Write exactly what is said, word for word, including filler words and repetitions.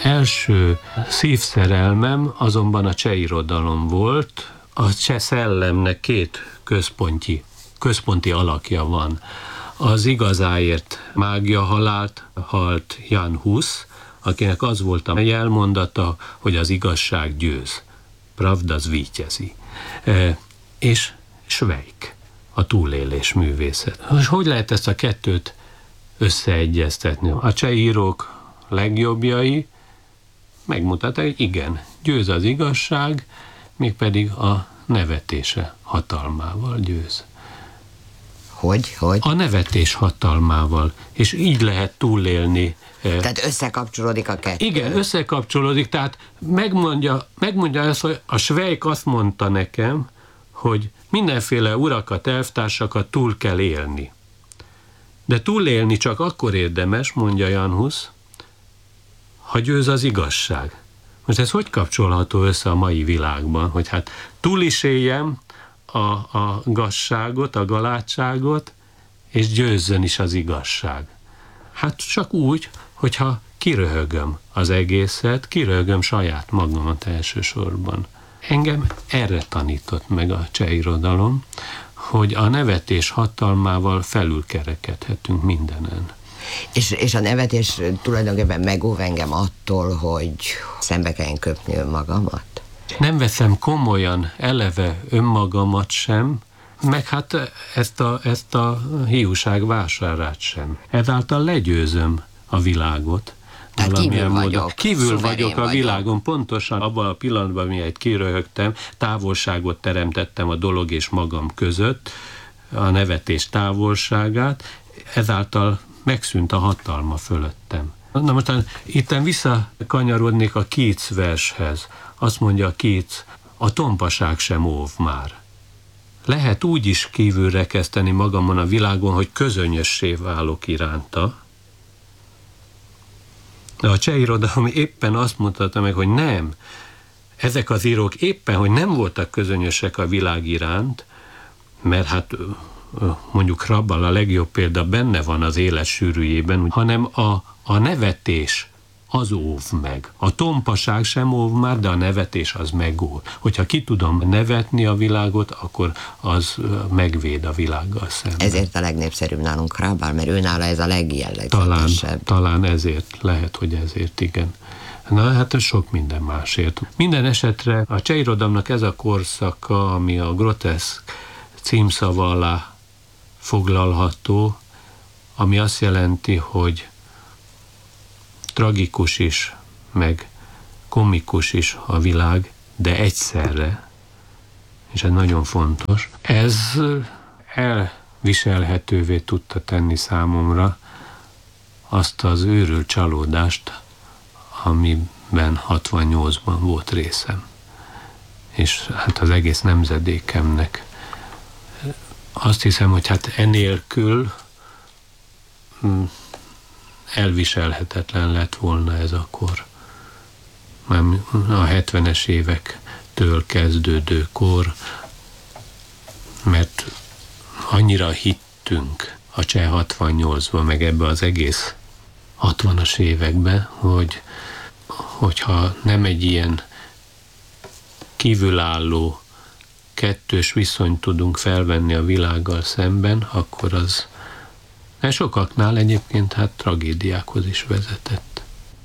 első szívszerelmem azonban a cseh irodalom volt. A cseh szellemnek két központi, központi alakja van. Az igazáért mágia halált halt Jan Hus, akinek az volt a jelmondata, hogy az igazság győz. Pravda zvítězí. E, és Švejk, a túlélés művészet. Most hogy lehet ezt a kettőt összeegyeztetni? A cseh írók legjobbjai megmutatták, hogy igen, győz az igazság, mégpedig a nevetése hatalmával győz. Hogy? Hogy? A nevetés hatalmával, és így lehet túlélni. Tehát összekapcsolódik a kettő. Igen, összekapcsolódik, tehát megmondja, megmondja ezt, hogy a Švejk azt mondta nekem, hogy mindenféle urakat, elvtársakat túl kell élni. De túlélni csak akkor érdemes, mondja Jan Hus, ha győz az igazság. Most ez hogy kapcsolható össze a mai világban, hogy hát túl is éljem a, a gazságot, a galátságot, és győzzön is az igazság. Hát csak úgy, hogyha kiröhögöm az egészet, kiröhögöm saját magamat elsősorban. Engem erre tanított meg a cseh irodalom, hogy a nevetés hatalmával felülkerekedhetünk mindenen. És, és a nevetés tulajdonképpen megóv engem attól, hogy szembe kelljen köpni önmagamat? Nem veszem komolyan eleve önmagamat sem, meg hát ezt a, ezt a hiúság vásárát sem. Ezáltal legyőzöm a világot. Tehát kívül vagyok. Kívül vagyok a vagyok. világon, pontosan abban a pillanatban, miért kiröhögtem, távolságot teremtettem a dolog és magam között, a nevetés távolságát, ezáltal megszűnt a hatalma fölöttem. Na most itten visszakanyarodnék a Keats vershez. Azt mondja Keats, a tompaság sem óv már. Lehet úgy is kívülre kezdeni magamon a világon, hogy közönyössé válok iránta. De a cseh irodalom éppen azt mutatta meg, hogy nem. Ezek az írók éppen, hogy nem voltak közönyösek a világ iránt, mert hát mondjuk Hrabal a legjobb példa benne van az élet sűrűjében, hanem a, a nevetés az óv meg. A tompaság sem óv már, de a nevetés az megóv. Hogyha ki tudom nevetni a világot, akkor az megvéd a világgal szemben. Ezért a legnépszerűbb nálunk Hrabal, mert őnála ez a legjellegzetesebb. Talán, talán ezért, lehet, hogy ezért, igen. Na, hát sok minden másért. Minden esetre a cseh irodalomnak ez a korszaka, ami a groteszk címszava alá foglalható, ami azt jelenti, hogy tragikus is, meg komikus is a világ, de egyszerre, és ez nagyon fontos. Ez elviselhetővé tudta tenni számomra azt az őrült csalódást, amiben hatvannyolcban volt részem. És hát az egész nemzedékemnek. Azt hiszem, hogy hát enélkül elviselhetetlen lett volna ez a kor. Már a hetvenes évektől kezdődő kor, mert annyira hittünk a cseh hatvannyolcban, meg ebbe az egész hatvanas években, hogy hogyha nem egy ilyen kívülálló kettős viszonyt tudunk felvenni a világgal szemben, akkor az sokaknál egyébként hát tragédiákhoz is vezetett.